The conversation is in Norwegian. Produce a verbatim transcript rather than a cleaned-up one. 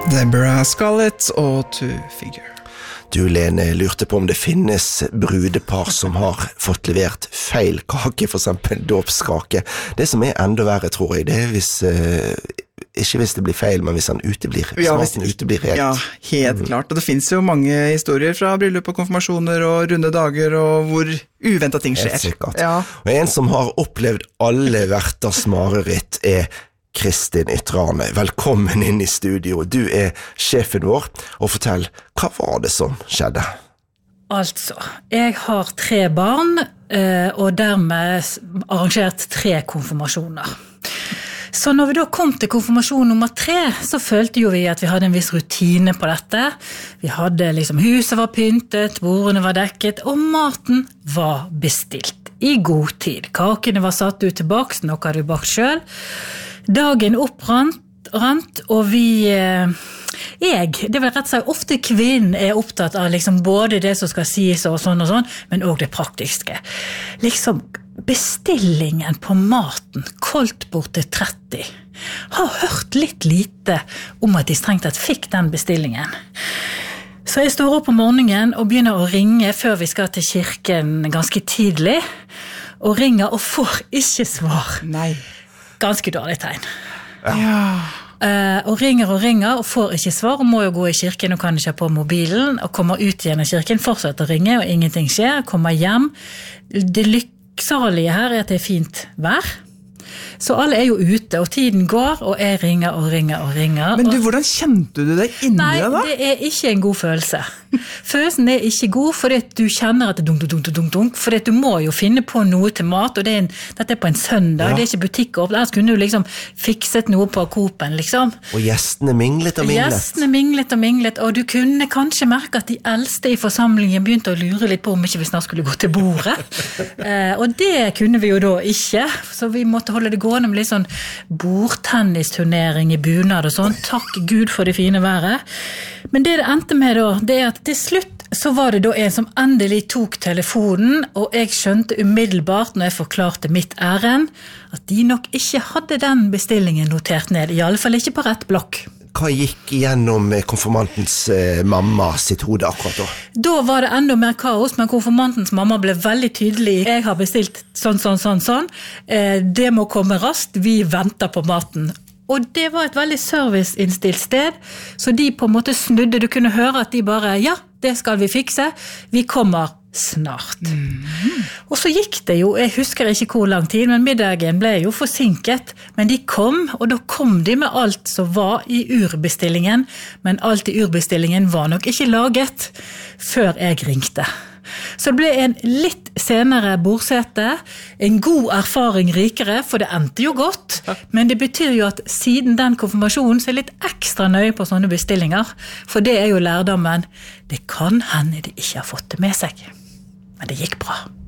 Deborah Scarlett og To Figure. Du, Lene, lurte på om det finnes brudepar som har fått levert feil kake, for eksempel dåpskake. Det som er enda verre, tror jeg, det er hvis, eh, ikke hvis det blir feil, men hvis han uteblir, Ja, smaken hvis- uteblir helt. Ja, helt Mm. klart. Og det finnes jo mange historier fra bryllup og konfirmasjoner og runde dager, og hvor uventet ting skjer. Helt sikkert. Ja. Og en som har opplevd alle verters mareritt er Kristin Ytrane. Velkommen inn i studio. Du er sjefen vår, og fortell, hva var det som skjedde? Altså, jeg har tre barn, eh, og dermed arrangert tre konfirmasjoner. Så når vi da kom til konfirmasjon nummer tre, så følte jo vi at vi hadde en viss rutine på dette. Vi hadde liksom, huset var pyntet, bordene var dekket, og maten var bestilt i god tid. Kakene var satt ut tilbake, noe hadde vi bakt selv. Dagen opprant, rant, og vi... Eh, jeg, det vil rett og slett ofte kvinnen er opptatt av liksom både det som skal sies og sånn og sånn, men også det praktiske. Liksom bestillingen på maten, koldt bort til tretti, har hørt litt lite om at de strengt tatt fikk den bestillingen. Så jeg står opp om morgenen og begynner å ringe før vi skal til kirken ganske tidlig, og ringer og får ikke svar. Nei. Ganske dårlig tegn. Ja. Uh, og ringer og ringer og får ikke svar, og må jo gå i kirken og kan ikke ha på mobilen, og kommer ut igjen i kirken, fortsetter å ringe, og ingenting skjer, kommer hjem. Det lykksalige her er at det er fint vær, så alle er jo ute, og tiden går, og jeg ringer og ringer og ringer. Men du, og... hvordan kjente du deg inni Nei, deg da? det er ikke en god følelse. Følelsen er ikke god, fordi du kjenner at det er dunk, dunk, dunk, dunk, dunk, fordi du må jo finne på noe til mat, og det er en, dette er på en søndag, Ja. det er ikke butikk opp, ellers kunne du liksom fikset noe på Coop-en, liksom. Og gjestene minglet og minglet. Gjestene minglet og minglet, og du kunne kanskje merke at de eldste i forsamlingen begynte å lure litt på om ikke vi snart skulle gå til bordet. eh, og det kunne vi jo da ikke, så vi måtte holde det gående med litt sånn bordtennisturnering i bunad og sånn. Takk Gud for det fine været. Men det det endte med da, det er at til slutt så var det da en som endelig tok telefonen, og jeg skjønte umiddelbart når jeg forklarte mitt æren, at de nok ikke hadde den bestillingen notert ned, i alle fall ikke på rett blokk. Hva gikk igjennom konfirmantens eh, mamma sitt hode akkurat da? Da var det enda mer kaos, men konfirmantens mamma ble veldig tydelig. Jeg har bestilt sånn, sånn, sånn, sånn. Eh, det må komme raskt, vi venter på maten. Og det var et veldig serviceinnstilt sted, så de på en måte snudde. Du kunne høre at de bare, ja, det skal vi fikse, vi kommer snart. Mm. Og så gikk det jo, jeg husker ikke hvor lang tid, men middagen ble jo forsinket, men de kom, og da kom de med alt som var i urbestillingen, men alt i urbestillingen var nok ikke laget før jeg ringte. Så det ble en litt senere bordsete, en god erfaring rikere, for det endte jo godt, men det betyr jo at siden den konfirmasjonen så er jeg litt ekstra nøye på sånne bestillinger, for det er jo lærdommen. Det kan hende de ikke har fått det med seg, men det gikk bra.